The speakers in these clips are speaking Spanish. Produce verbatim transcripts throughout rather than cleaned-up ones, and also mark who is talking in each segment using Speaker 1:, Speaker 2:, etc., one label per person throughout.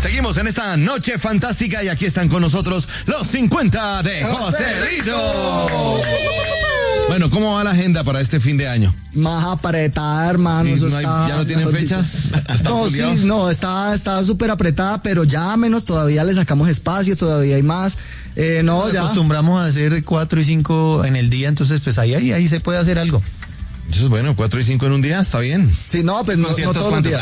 Speaker 1: Seguimos en esta noche fantástica y aquí están con nosotros los cincuenta de Joselito. Bueno, ¿cómo va la agenda para este fin de año?
Speaker 2: Más apretada, hermano.
Speaker 1: Sí,
Speaker 2: eso
Speaker 1: no hay-
Speaker 2: está,
Speaker 1: ¿ya no tienen fechas?
Speaker 2: No, sí,
Speaker 1: fuliados?
Speaker 2: no, está está súper apretada, pero ya menos, todavía le sacamos espacio, todavía hay más. Eh, no,
Speaker 3: Nos
Speaker 2: ya.
Speaker 3: acostumbramos a hacer cuatro y cinco en el día, entonces pues ahí, ahí, ahí se puede hacer algo.
Speaker 1: Eso es bueno, cuatro y cinco en un día, está bien.
Speaker 2: Sí, no, pues no, no
Speaker 1: ¿Conciertos
Speaker 2: todos los
Speaker 1: cuántos?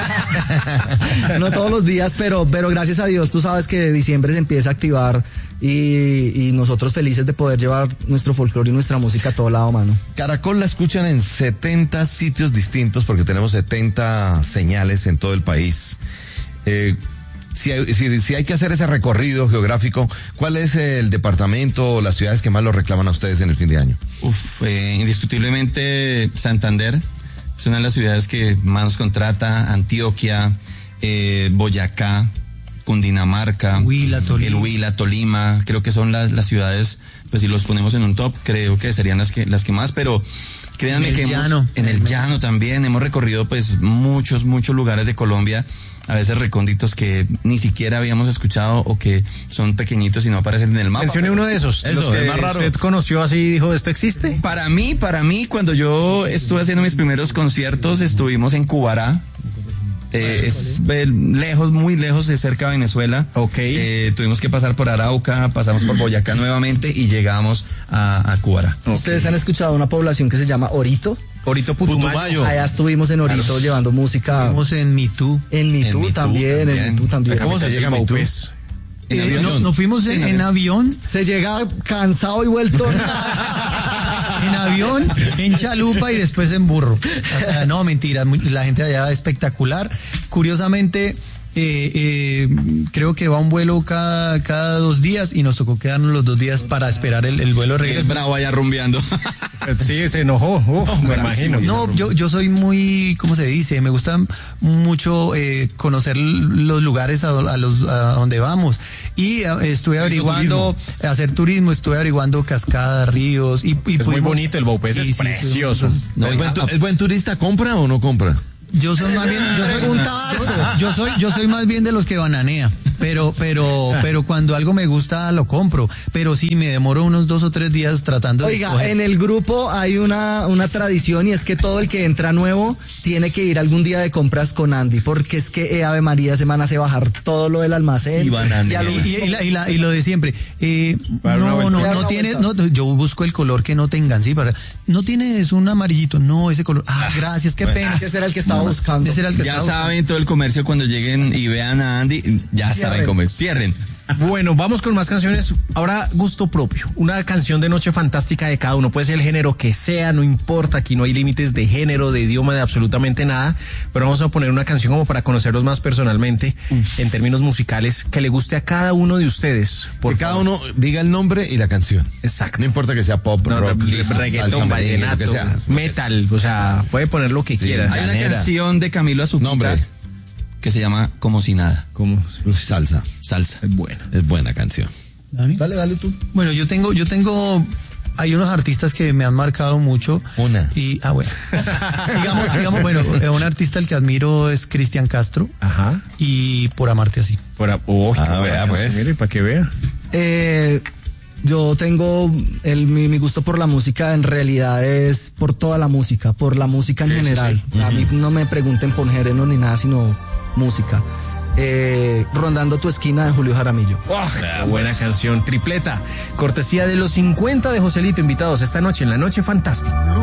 Speaker 2: días. No todos los días, pero, pero gracias a Dios, tú sabes que diciembre se empieza a activar y, y nosotros felices de poder llevar nuestro folclore y nuestra música a todo lado, mano.
Speaker 1: Caracol la escuchan en setenta sitios distintos porque tenemos setenta señales en todo el país. Eh, si, hay, si, si hay que hacer ese recorrido geográfico, ¿cuál es el departamento o las ciudades que más lo reclaman a ustedes en el fin de año?
Speaker 4: Uf, eh, indiscutiblemente Santander es una de las ciudades que más nos contrata, Antioquia, eh, Boyacá, Cundinamarca,
Speaker 3: Huila, Tolima.
Speaker 4: el Huila, Tolima, creo que son las, las ciudades, pues si los ponemos en un top, creo que serían las que, las que más, pero créanme
Speaker 3: En el
Speaker 4: que hemos-
Speaker 3: llano.
Speaker 4: en el llano también, hemos recorrido pues muchos, muchos lugares de Colombia, a veces recónditos que ni siquiera habíamos escuchado o que son pequeñitos y no aparecen en el mapa.
Speaker 5: Mencione uno de esos,
Speaker 1: Eso,
Speaker 5: los que
Speaker 1: el más raro.
Speaker 5: usted conoció así y dijo, ¿esto existe?
Speaker 4: Para mí, para mí, cuando yo estuve haciendo mis primeros conciertos, estuvimos en Cubará. Eh, es eh, lejos, muy lejos de cerca de Venezuela.
Speaker 5: Ok.
Speaker 4: Eh, tuvimos que pasar por Arauca, pasamos por Boyacá nuevamente y llegamos a, a Cubará.
Speaker 2: ¿Ustedes han escuchado una población que se llama Orito?
Speaker 5: Orito Putumayo.
Speaker 1: Putumayo.
Speaker 2: Allá estuvimos en Orito llevando música.
Speaker 3: Estamos en Me Too.
Speaker 2: En
Speaker 4: En
Speaker 2: Mitú
Speaker 4: Mitú
Speaker 2: también,
Speaker 4: también.
Speaker 2: en Mitú también.
Speaker 1: ¿Cómo se llega a Mitú?
Speaker 5: Pues,
Speaker 4: ¿En
Speaker 3: Eh,
Speaker 4: avión?
Speaker 3: no, nos fuimos en,
Speaker 4: Sí,
Speaker 3: en avión,
Speaker 2: Se llega cansado y vuelto.
Speaker 3: en avión, en chalupa y después en burro. O sea, no, mentira, muy- la gente allá espectacular. Curiosamente, eh, eh, creo que va un vuelo cada, cada dos días y nos tocó quedarnos los dos días para esperar el, el vuelo de
Speaker 4: Es
Speaker 3: regreso.
Speaker 4: bravo allá rumbeando.
Speaker 5: sí, se enojó, uf, me imagino.
Speaker 3: No, yo, yo soy muy, ¿cómo se dice? Me gusta mucho eh, conocer los lugares a, a los a donde vamos. Y eh, estuve averiguando, hacer turismo, estuve averiguando cascadas, ríos. Y, y
Speaker 5: Es muy
Speaker 3: pudimos-
Speaker 5: bonito, el Baupés
Speaker 3: Sí,
Speaker 5: es
Speaker 3: sí, sí,
Speaker 5: precioso.
Speaker 4: No,
Speaker 1: ¿El, buen
Speaker 4: a-
Speaker 1: tu- el buen turista compra o no compra?
Speaker 3: Yo soy más bien, yo soy, yo soy, yo soy más bien de los que bananea, pero, pero, pero cuando algo me gusta lo compro, pero sí me demoro unos dos o tres días tratando de
Speaker 2: Oiga,
Speaker 3: escoger.
Speaker 2: en el grupo hay una, una tradición y es que todo el que entra nuevo tiene que ir algún día de compras con Andy, porque es que eh, Ave María se van a hacer bajar todo lo del almacén.
Speaker 4: Sí, bananea.
Speaker 2: Y a lo-
Speaker 3: Y, y- y la- y la- y lo de siempre, eh,
Speaker 5: Para una
Speaker 3: no,
Speaker 5: vuelta.
Speaker 3: no,
Speaker 2: Dar
Speaker 3: no
Speaker 2: una
Speaker 3: tiene,
Speaker 2: vuelta.
Speaker 3: no, yo busco el color que no tengan, sí, para, no tienes un amarillito, no, ese color, ah, gracias, qué pena.
Speaker 2: Ese era el que estaba buscando.
Speaker 3: Ese era el que
Speaker 4: Ya
Speaker 3: estaba
Speaker 4: saben todo el comercio cuando lleguen y vean a Andy, ya saben cómo es. Cierren.
Speaker 5: Bueno, vamos con más canciones. Ahora, gusto propio. Una canción de noche fantástica de cada uno. Puede ser el género que sea, no importa. Aquí no hay límites de género, de idioma, de absolutamente nada. Pero vamos a poner una canción como para conocerlos más personalmente, en términos musicales, que le guste a cada uno de ustedes. Por
Speaker 1: Que cada
Speaker 5: favor.
Speaker 1: uno diga el nombre y la canción.
Speaker 5: Exacto.
Speaker 1: No importa que sea pop,
Speaker 5: No,
Speaker 1: rock,
Speaker 5: no,
Speaker 1: salsa,
Speaker 5: reggaetón,
Speaker 1: merengue, lo que
Speaker 5: vallenato,
Speaker 1: sea.
Speaker 5: metal, o sea, puede poner lo que
Speaker 1: Sí,
Speaker 5: quiera.
Speaker 4: Hay una
Speaker 1: Llanera.
Speaker 4: canción de Camilo Azuquita
Speaker 1: Nombre.
Speaker 4: que se llama Como si nada,
Speaker 5: Como
Speaker 1: Uf, salsa.
Speaker 4: salsa.
Speaker 5: es bueno.
Speaker 1: Es buena canción.
Speaker 3: ¿Dani?
Speaker 2: Dale, dale tú.
Speaker 3: Bueno, yo tengo, yo tengo, hay unos artistas que me han marcado mucho.
Speaker 1: Una.
Speaker 3: Y, ah, bueno. digamos, digamos, bueno, eh, un artista al que admiro es Cristian Castro
Speaker 5: Ajá.
Speaker 3: y Por Amarte Así.
Speaker 5: Por, oh, qué
Speaker 4: Ah,
Speaker 5: buena
Speaker 4: vea,
Speaker 5: canción,
Speaker 4: pues.
Speaker 5: mire, para que vea.
Speaker 2: Eh, yo tengo el, mi, mi gusto por la música, en realidad es por toda la música, por la música en
Speaker 5: Sí, sí,
Speaker 2: general.
Speaker 5: sí.
Speaker 2: A mí no me pregunten por género ni nada, sino música. Eh, Rondando tu esquina de Julio Jaramillo.
Speaker 5: Oh, qué buena canción, tripleta. Cortesía de los cincuenta de Joselito, invitados esta noche en la Noche Fantástica.